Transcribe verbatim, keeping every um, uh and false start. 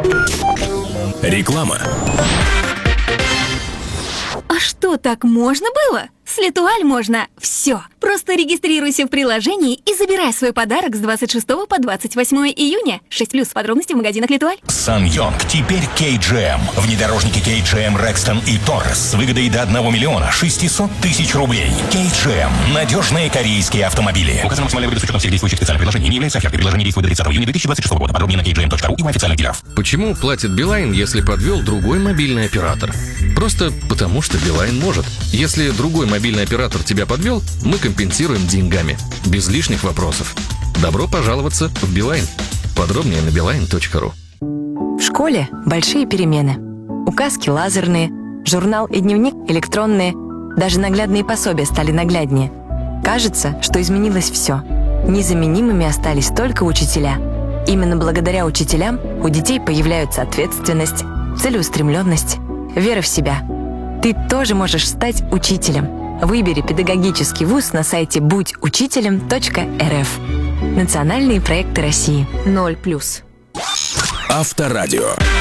Реклама. А что, так можно было? С Летуаль можно все. Просто регистрируйся в приложении и забирай свой подарок с двадцать шестого по двадцать восьмое июня. шесть плюс. Подробности в магазинах Летуаль. SsangYong теперь кей джи эм. Внедорожники кей джи эм Rexton и Taurus с выгодой до одного миллиона шестисот тысяч рублей. кей джи эм. Надежные корейские автомобили. Указано максимальная выгода с учетом всех действующих специальных предложений. Не является офертой. Предложение действует до тридцатого июня две тысячи двадцать шестого года. Подробнее на кей джи эм точка ру и у официальных дилеров. Почему платит Билайн, если подвел другой мобильный оператор? Просто потому, что Билайн может. Если другой мобильный оператор тебя подвел, мы компенсируем деньгами. Без лишних вопросов. Добро пожаловаться в Билайн. Подробнее на билайн точка ру. В школе большие перемены. Указки лазерные, журнал и дневник электронные, даже наглядные пособия стали нагляднее. Кажется, что изменилось все. Незаменимыми остались только учителя. Именно благодаря учителям у детей появляются ответственность, целеустремленность, вера в себя. Ты тоже можешь стать учителем. Выбери педагогический вуз на сайте будь учителем точка эр эф. Национальные проекты России. ноль плюс. Авторадио.